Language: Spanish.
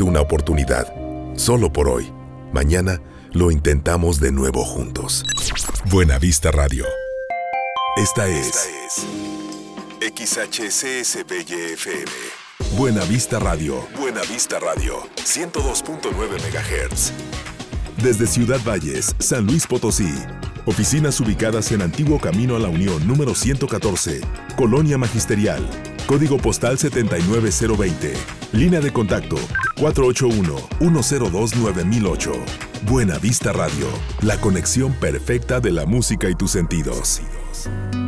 darte una oportunidad. Solo por hoy. Mañana lo intentamos de nuevo juntos. Buena Vista Radio. Esta es XHCSBY-FM. Buena Vista Radio. Buena Vista Radio. 102.9 MHz. Desde Ciudad Valles, San Luis Potosí. Oficinas ubicadas en Antiguo Camino a la Unión número 114, Colonia Magisterial. Código postal 79020. Línea de contacto 481-102-9008. Buena Vista Radio. La conexión perfecta de la música y tus sentidos.